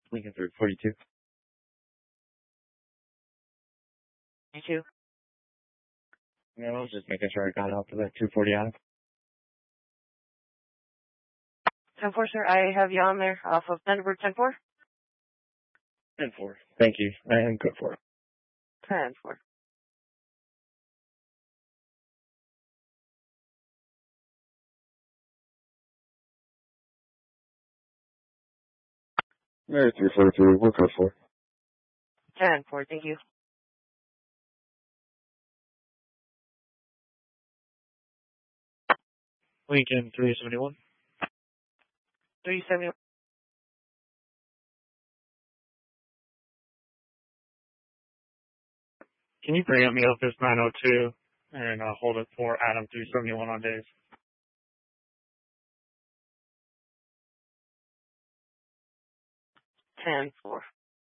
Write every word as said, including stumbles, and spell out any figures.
Lincoln three forty-two. You too. No, I was just making sure I got out to that two forty out. ten four, sir. I have you on there off of number ten four. ten four. Thank you. I am good for it. ten four. Mary three forty-three. We're good for it. ten four. Thank you. Lincoln three seventy-one. three seventy. Can you bring up me Office nine oh two and uh, hold it for Adam three seventy-one on days? ten four.